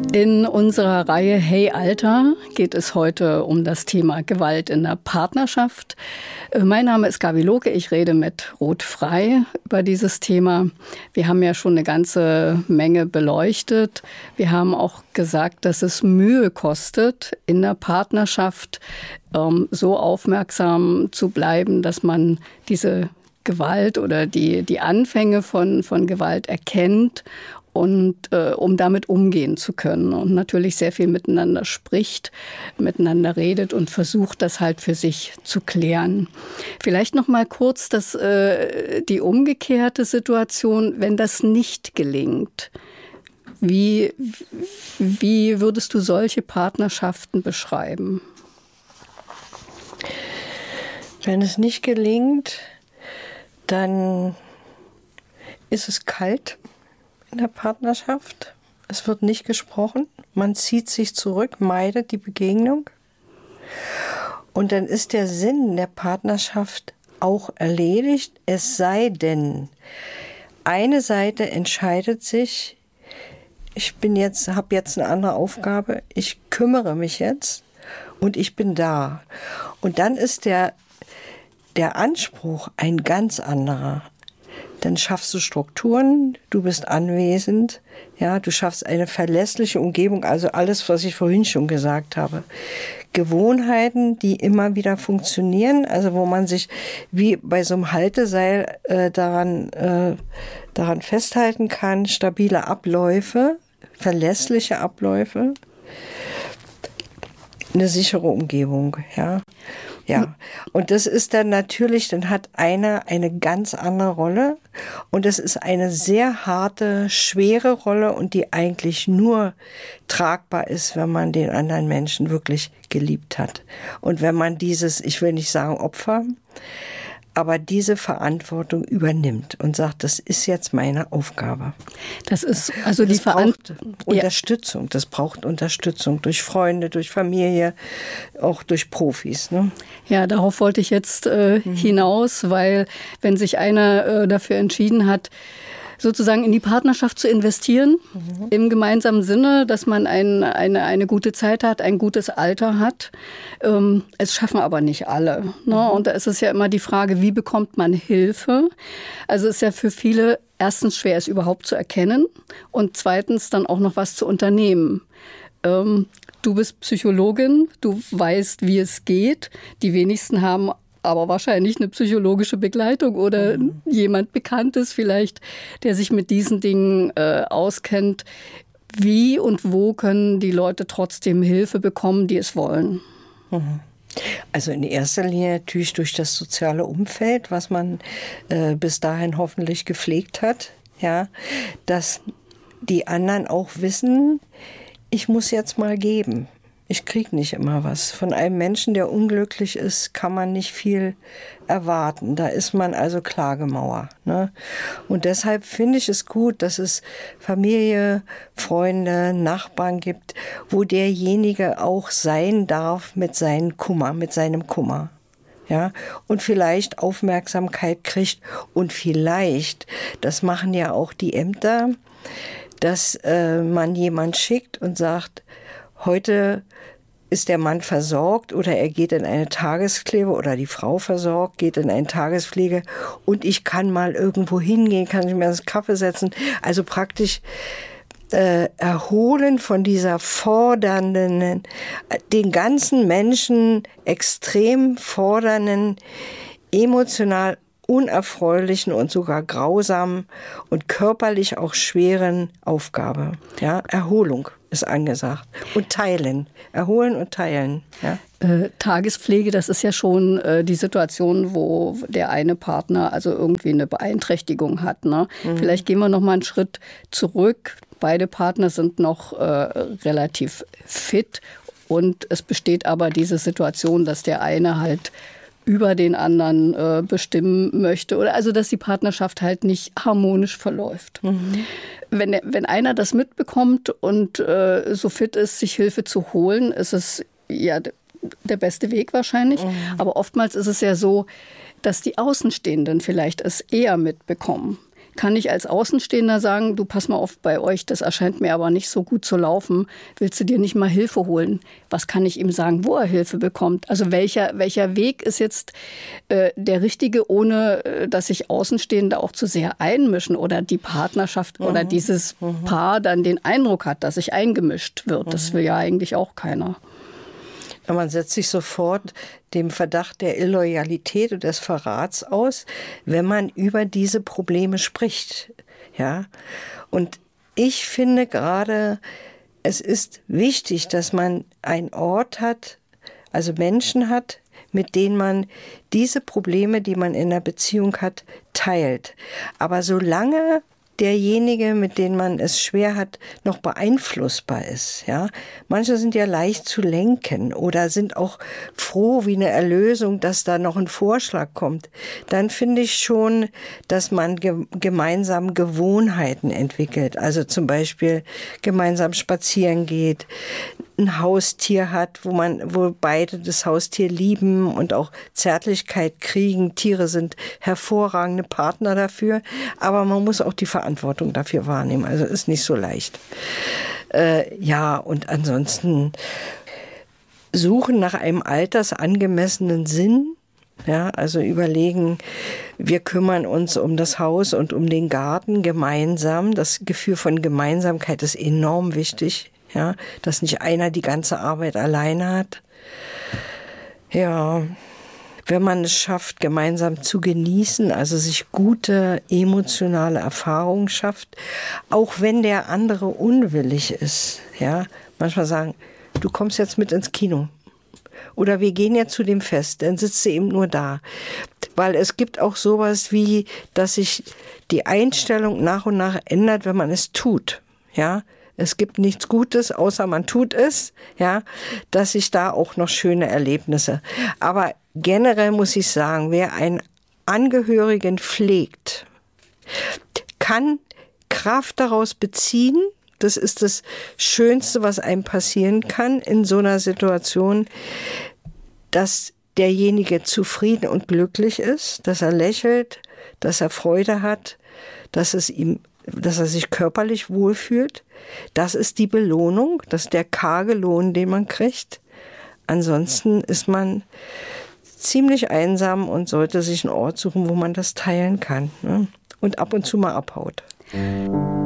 In unserer Reihe Hey Alter geht es heute um das Thema Gewalt in der Partnerschaft. Mein Name ist Gabi Lohke, ich rede mit Ruth Frey über dieses Thema. Wir haben ja schon eine ganze Menge beleuchtet. Wir haben auch gesagt, dass es Mühe kostet, in der Partnerschaft so aufmerksam zu bleiben, dass man diese Gewalt oder die Anfänge von Gewalt erkennt und um damit umgehen zu können und natürlich sehr viel miteinander spricht, miteinander redet und versucht, das halt für sich zu klären. Vielleicht noch mal kurz die umgekehrte Situation, wenn das nicht gelingt. Wie würdest du solche Partnerschaften beschreiben? Wenn es nicht gelingt, dann ist es kalt in der Partnerschaft. Es wird nicht gesprochen. Man zieht sich zurück, meidet die Begegnung. Und dann ist der Sinn der Partnerschaft auch erledigt. Es sei denn, eine Seite entscheidet sich, habe jetzt eine andere Aufgabe, ich kümmere mich jetzt und ich bin da. Und dann ist der Anspruch ein ganz anderer. Dann schaffst du Strukturen, du bist anwesend, ja, du schaffst eine verlässliche Umgebung, also alles, was ich vorhin schon gesagt habe. Gewohnheiten, die immer wieder funktionieren, also wo man sich wie bei so einem Halteseil daran festhalten kann, stabile Abläufe, verlässliche Abläufe, eine sichere Umgebung, ja. Ja, und das ist dann natürlich, dann hat einer eine ganz andere Rolle und es ist eine sehr harte, schwere Rolle und die eigentlich nur tragbar ist, wenn man den anderen Menschen wirklich geliebt hat. Und wenn man dieses, ich will nicht sagen Opfer, aber diese Verantwortung übernimmt und sagt, das ist jetzt meine Aufgabe. Das ist also die Verantwortung. Unterstützung. Das braucht Unterstützung durch Freunde, durch Familie, auch durch Profis. Ne? Ja, darauf wollte ich jetzt hinaus, weil wenn sich einer dafür entschieden hat, sozusagen in die Partnerschaft zu investieren, im gemeinsamen Sinne, dass man eine gute Zeit hat, ein gutes Alter hat. Es schaffen aber nicht alle. Ne? Und da ist es ja immer die Frage, wie bekommt man Hilfe? Also es ist ja für viele erstens schwer, es überhaupt zu erkennen und zweitens dann auch noch was zu unternehmen. Du bist Psychologin, du weißt, wie es geht. Die wenigsten haben aber wahrscheinlich eine psychologische Begleitung oder jemand Bekanntes vielleicht, der sich mit diesen Dingen auskennt. Wie und wo können die Leute trotzdem Hilfe bekommen, die es wollen? Also in erster Linie natürlich durch das soziale Umfeld, was man bis dahin hoffentlich gepflegt hat, ja, dass die anderen auch wissen, ich muss jetzt mal geben. Ich kriege nicht immer was. Von einem Menschen, der unglücklich ist, kann man nicht viel erwarten. Da ist man also Klagemauer. Ne? Und deshalb finde ich es gut, dass es Familie, Freunde, Nachbarn gibt, wo derjenige auch sein darf mit seinem Kummer. Ja, und vielleicht Aufmerksamkeit kriegt und vielleicht, das machen ja auch die Ämter, dass man jemand schickt und sagt, heute ist der Mann versorgt oder er geht in eine Tagespflege oder die Frau versorgt, geht in eine Tagespflege und ich kann mal irgendwo hingehen, kann ich mir einen Kaffee setzen. Also praktisch erholen von dieser fordernden, den ganzen Menschen extrem fordernden, emotional unerfreulichen und sogar grausamen und körperlich auch schweren Aufgabe. Ja, Erholung ist angesagt. Und teilen. Erholen und teilen. Ja. Tagespflege, das ist ja schon die Situation, wo der eine Partner also irgendwie eine Beeinträchtigung hat. Ne? Vielleicht gehen wir noch mal einen Schritt zurück. Beide Partner sind noch relativ fit und es besteht aber diese Situation, dass der eine halt über den anderen bestimmen möchte oder also dass die Partnerschaft halt nicht harmonisch verläuft. Wenn einer das mitbekommt und so fit ist, sich Hilfe zu holen, ist es ja der beste Weg wahrscheinlich. Aber oftmals ist es ja so, dass die Außenstehenden vielleicht es eher mitbekommen. kann ich als Außenstehender sagen, du pass mal auf bei euch, das erscheint mir aber nicht so gut zu laufen. Willst du dir nicht mal Hilfe holen? Was kann ich ihm sagen, wo er Hilfe bekommt? Also welcher Weg ist jetzt der richtige, ohne dass sich Außenstehende auch zu sehr einmischen oder die Partnerschaft oder dieses Paar dann den Eindruck hat, dass sich eingemischt wird. Das will ja eigentlich auch keiner. Man setzt sich sofort dem Verdacht der Illoyalität und des Verrats aus, wenn man über diese Probleme spricht. Ja? Und ich finde gerade, es ist wichtig, dass man einen Ort hat, also Menschen hat, mit denen man diese Probleme, die man in der Beziehung hat, teilt. Aber solange derjenige, mit dem man es schwer hat, noch beeinflussbar ist. Ja? Manche sind ja leicht zu lenken oder sind auch froh wie eine Erlösung, dass da noch ein Vorschlag kommt. Dann finde ich schon, dass man gemeinsam Gewohnheiten entwickelt. Also zum Beispiel gemeinsam spazieren geht, ein Haustier hat, wo beide das Haustier lieben und auch Zärtlichkeit kriegen. Tiere sind hervorragende Partner dafür, aber man muss auch die Verantwortung dafür wahrnehmen. Also ist nicht so leicht. Ja, und ansonsten suchen nach einem altersangemessenen Sinn. Ja, also überlegen, wir kümmern uns um das Haus und um den Garten gemeinsam. Das Gefühl von Gemeinsamkeit ist enorm wichtig. Ja, dass nicht einer die ganze Arbeit alleine hat. Ja, wenn man es schafft, gemeinsam zu genießen, also sich gute emotionale Erfahrungen schafft, auch wenn der andere unwillig ist. Ja, manchmal sagen, du kommst jetzt mit ins Kino. Oder wir gehen jetzt zu dem Fest, dann sitzt sie eben nur da. Weil es gibt auch sowas wie, dass sich die Einstellung nach und nach ändert, wenn man es tut. Ja, es gibt nichts Gutes, außer man tut es, ja, dass sich da auch noch schöne Erlebnisse. Aber generell muss ich sagen, wer einen Angehörigen pflegt, kann Kraft daraus beziehen. Das ist das Schönste, was einem passieren kann in so einer Situation, dass derjenige zufrieden und glücklich ist, dass er lächelt, dass er Freude hat, dass er sich körperlich wohlfühlt. Das ist die Belohnung, das ist der karge Lohn, den man kriegt. Ansonsten ist man ziemlich einsam und sollte sich einen Ort suchen, wo man das teilen kann, ne? Und ab und zu mal abhaut.